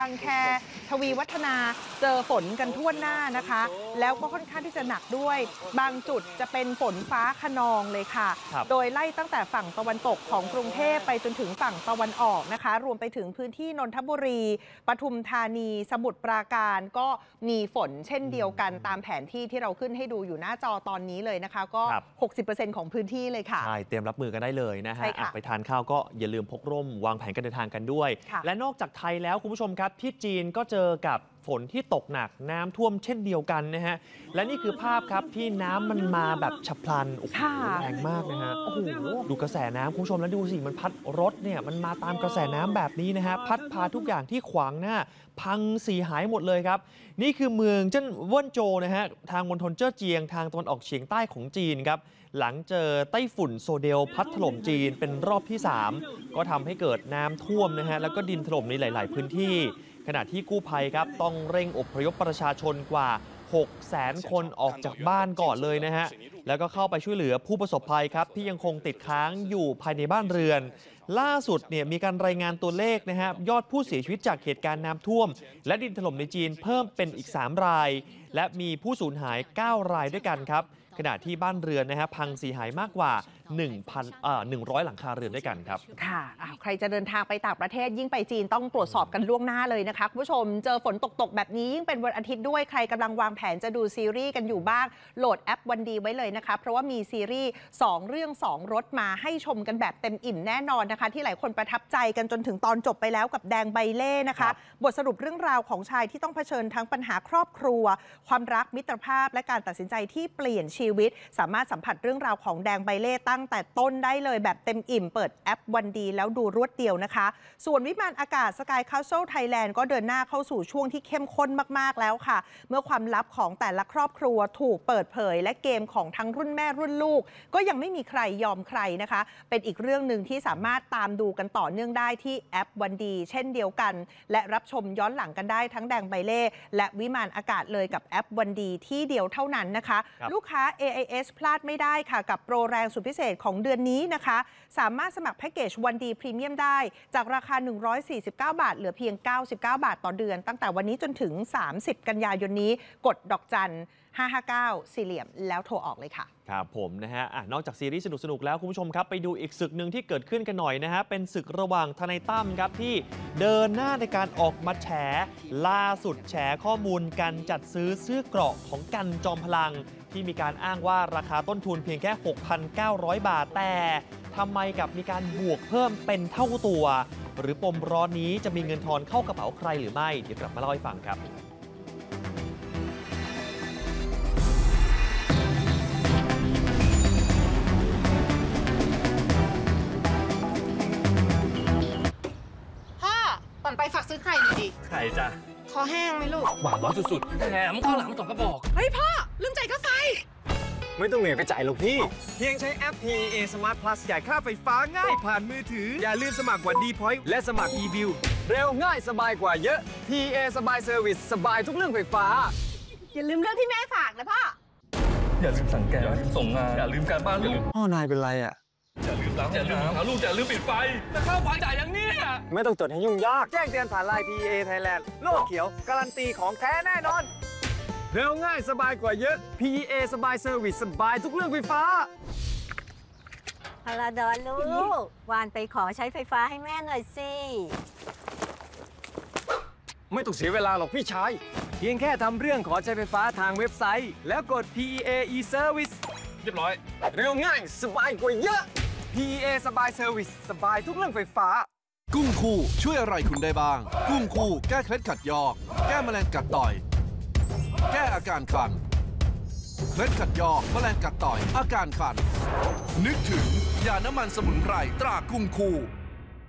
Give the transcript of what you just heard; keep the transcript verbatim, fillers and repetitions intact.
บางแคทวีวัฒนาเจอฝนกันทั่วหน้านะคะแล้วก็ค่อนข้างที่จะหนักด้วยบางจุดจะเป็นฝนฟ้าคะนองเลยค่ะโดยไล่ตั้งแต่ฝั่งตะวันตกของกรุงเทพไปจนถึงฝั่งตะวันออกนะคะรวมไปถึงพื้นที่นนทบุรีปทุมธานีสมุทรปราการก็มีฝนเช่นเดียวกันตามแผนที่ที่เราขึ้นให้ดูอยู่หน้าจอตอนนี้เลยนะคะก็ หกสิบเปอร์เซ็นต์ ของพื้นที่เลยค่ะใช่เตรียมรับมือกันได้เลยนะฮะไปทานข้าวก็อย่าลืมพกร่มวางแผนการเดินทางกันด้วยและนอกจากไทยแล้วคุณผู้ชมครับที่จีนก็เจอกับฝนที่ตกหนักน้ำท่วมเช่นเดียวกันนะฮะและนี่คือภาพครับที่น้ำมันมาแบบฉับพลันโอ้โหแรงมากนะฮะโอ้โหดูกระแสน้ำคุณผู้ชมแล้วดูสิมันพัดรถเนี่ยมันมาตามกระแสน้ำแบบนี้นะฮะพัดพาทุกอย่างที่ขวางหน้าพังเสียหายหมดเลยครับนี่คือเมืองเจิ้นเว่นโจวนะฮะทางมณฑลเจ้อเจียงทางตะวันออกเฉียงใต้ของจีนครับหลังเจอไต้ฝุ่นโซเดลพัดถล่มจีนเป็นรอบที่สามก็ทำให้เกิดน้ำท่วมนะฮะแล้วก็ดินถล่มในหลายๆพื้นที่ขณะที่กู้ภัยครับต้องเร่งอพยพประชาชนกว่า หกแสน คนออกจากบ้านก่อนเลยนะฮะแล้วก็เข้าไปช่วยเหลือผู้ประสบภัยครับที่ยังคงติดค้างอยู่ภายในบ้านเรือนล่าสุดเนี่ยมีการรายงานตัวเลขนะฮะยอดผู้เสียชีวิตจากเหตุการณ์น้ำท่วมและดินถล่มในจีนเพิ่มเป็นอีกสามรายและมีผู้สูญหายเก้ารายด้วยกันครับขณะที่บ้านเรือนนะฮะพังเสียหายมากกว่า หนึ่งพัน เอ่อ หนึ่งร้อย หลังคาเรือนด้วยกันครับค่ะใครจะเดินทางไปต่างประเทศยิ่งไปจีนต้องตรวจสอบกันล่วงหน้าเลยนะคะคุณผู้ชมเจอฝนตกๆแบบนี้ยิ่งเป็นวันอาทิตย์ด้วยใครกำลังวางแผนจะดูซีรีส์กันอยู่บ้างโหลดแอปวันดีไว้เลยนะคะเพราะว่ามีซีรีส์สองเรื่องสองรสมาให้ชมกันแบบเต็มอิ่มแน่นอนนะคะที่หลายคนประทับใจกันจนถึงตอนจบไปแล้วกับแดงใบเล่นะคะบทสรุปเรื่องราวของชายที่ต้องเผชิญทั้งปัญหาครอบครัวความรักมิตรภาพและการตัดสินใจที่เปลี่ยนชีวิตสามารถสัมผัสเรื่องราวของแดงใบเล่ตั้งแต่ต้นได้เลยแบบเต็มอิ่มเปิดแอปวันดีแล้วดูรวดเดียวนะคะส่วนวิมานอากาศ Sky Castle Thailand ก็เดินหน้าเข้าสู่ช่วงที่เข้มข้นมากๆแล้วค่ะเมื่อความลับของแต่ละครอบครัวถูกเปิดเผยและเกมของทั้งรุ่นแม่รุ่นลูกก็ยังไม่มีใครยอมใครนะคะเป็นอีกเรื่องหนึ่งที่สามารถตามดูกันต่อเนื่องได้ที่แอปวันดีเช่นเดียวกันและรับชมย้อนหลังกันได้ทั้งแดงใบเล่และวิมานอากาศเลยกับแอปวันดีที่เดียวเท่านั้นนะคะลูกค้า เอ ไอ เอส พลาดไม่ได้ค่ะกับโปรแรงสุดพิเศษของเดือนนี้นะคะสามารถสมัครแพ็กเกจวันดีพรีเมียมได้จากราคาหนึ่งร้อยสี่สิบเก้าบาทเหลือเพียงเก้าสิบเก้าบาทต่อเดือนตั้งแต่วันนี้จนถึงสามสิบกันยายนนี้กดดอกจันห้าห้าเก้าสี่เหลี่ยมแล้วโทรออกเลยค่ะครับผมนะฮะนอกจากซีรีส์สนุกๆแล้วคุณผู้ชมครับไปดูอีกศึกหนึ่งที่เกิดขึ้นกันหน่อยนะฮะเป็นศึกระหว่างทนายตั้มครับที่เดินหน้าในการออกมาแฉล่าสุดแฉข้อมูลการจัดซื้อเสื้อเกราะของกันจอมพลังที่มีการอ้างว่าราคาต้นทุนเพียงแค่ หกพันเก้าร้อย บาทแต่ทำไมกับมีการบวกเพิ่มเป็นเท่าตัวหรือปมร้อนนี้จะมีเงินทอนเข้ากระเป๋าใครหรือไม่เดี๋ยวกลับมาเล่าให้ฟังครับปั่นไปฝากซื้อไข่หน่อยดิไข่จ้ะคอแห้งไหมลูกหวานร้อยสุดๆแถมข้าวหลามสองกระบอกเฮ้ยพ่อลืมจ่ายค่าไฟไม่ต้องเหนื่อยไปจ่ายหรอกพี่เพียงใช้แอป พี อี เอ Smart Plus จ่ายค่าไฟฟ้าง่ายผ่านมือถืออย่าลืมสมัครวันดีพอยต์และสมัคร e-bill เร็วง่ายสบายกว่าเยอะ พี อี เอ สบายเซอร์วิสสบายทุกเรื่องไฟฟ้าอย่าลืมเรื่องที่แม่ฝากนะพ่ออย่าลืมสั่งแกงส่งงานอย่าลืมการบ้านลูกพ่อนายเป็นไรอ่ะอย่าลืมล้างอย่าลืมหาลูกอย่าลืมปิดไฟจะเข้าไฟจ่ายอย่างนี้ไม่ต้องจดให้ยุ่งยากแจ้งเตือนผ่านไลน์ พี อี เอ Thailand โลกเขียวการันตีของแท้แน่นอนเร็วง่ายสบายกว่าเยอะ พี อี เอ สบายเซอร์วิสสบายทุกเรื่องไฟฟ้าพลาดอนลูกวานไปขอใช้ไฟฟ้าให้แม่หน่อยสิไม่ต้องเสียเวลาหรอกพี่ชายเพียงแค่ทำเรื่องขอใช้ไฟฟ้าทางเว็บไซต์แล้วกด พี อี เอ e-service เรียบร้อยเร็วง่ายสบายกว่าเยอะ พี อี เอ สบายเซอร์วิสสบายทุกเรื่องไฟฟ้ากุ้งคู่ช่วยอะไรคุณได้บ้างกุ้งคู่แก้เคล็ดขัดยอกแก้แมลงกัดต่อยแก้อาการคันเคล็ดขัดยอกแมลงกัดต่อยอาการคันนึกถึงยาน้ำมันสมุนไพรตรากุ้งคู่